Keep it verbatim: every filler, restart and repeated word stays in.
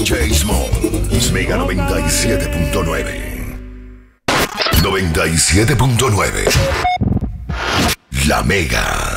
J Smalls, Mega noventa y siete punto nueve. noventa y siete punto nueve. La Mega.